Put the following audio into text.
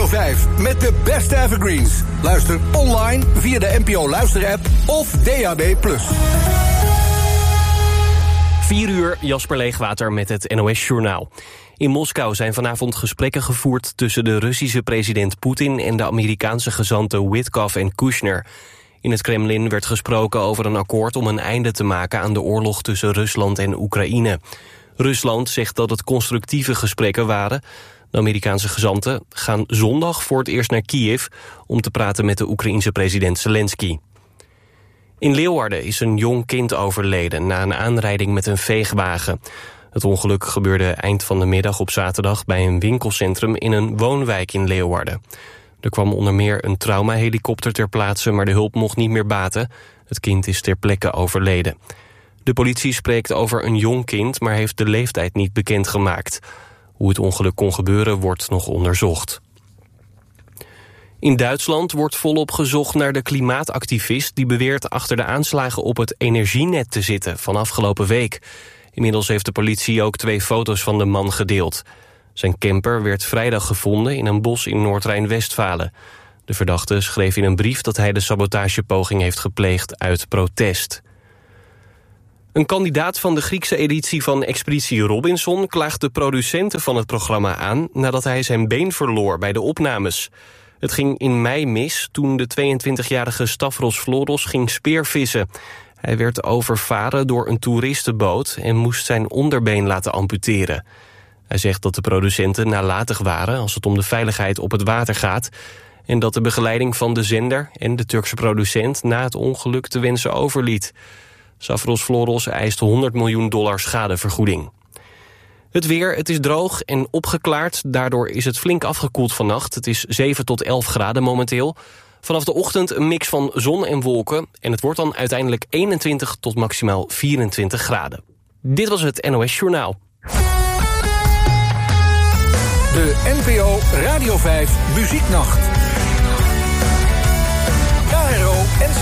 5 met de beste evergreens. Luister online via de NPO Luisterapp of DAB+. 4 uur, Jasper Leegwater met het NOS-journaal. In Moskou zijn vanavond gesprekken gevoerd tussen de Russische president Poetin en de Amerikaanse gezanten Witkoff en Kushner. In het Kremlin werd gesproken over een akkoord om een einde te maken aan de oorlog tussen Rusland en Oekraïne. Rusland zegt dat het constructieve gesprekken waren. De Amerikaanse gezanten gaan zondag voor het eerst naar Kiev om te praten met de Oekraïense president Zelensky. In Leeuwarden is een jong kind overleden na een aanrijding met een veegwagen. Het ongeluk gebeurde eind van de middag op zaterdag bij een winkelcentrum in een woonwijk in Leeuwarden. Er kwam onder meer een traumahelikopter ter plaatse, maar de hulp mocht niet meer baten. Het kind is ter plekke overleden. De politie spreekt over een jong kind, maar heeft de leeftijd niet bekendgemaakt. Hoe het ongeluk kon gebeuren wordt nog onderzocht. In Duitsland wordt volop gezocht naar de klimaatactivist die beweert achter de aanslagen op het energienet te zitten van afgelopen week. Inmiddels heeft de politie ook 2 foto's van de man gedeeld. Zijn camper werd vrijdag gevonden in een bos in Noord-Rijn-Westfalen. De verdachte schreef in een brief dat hij de sabotagepoging heeft gepleegd uit protest. Een kandidaat van de Griekse editie van Expeditie Robinson klaagt de producenten van het programma aan nadat hij zijn been verloor bij de opnames. Het ging in mei mis toen de 22-jarige Stavros Floros ging speervissen. Hij werd overvaren door een toeristenboot en moest zijn onderbeen laten amputeren. Hij zegt dat de producenten nalatig waren als het om de veiligheid op het water gaat en dat de begeleiding van de zender en de Turkse producent na het ongeluk te wensen overliet. Stavros Floros eist $100 miljoen schadevergoeding. Het weer, het is droog en opgeklaard. Daardoor is het flink afgekoeld vannacht. Het is 7 tot 11 graden momenteel. Vanaf de ochtend een mix van zon en wolken. En het wordt dan uiteindelijk 21 tot maximaal 24 graden. Dit was het NOS Journaal. De NPO Radio 5 Muzieknacht.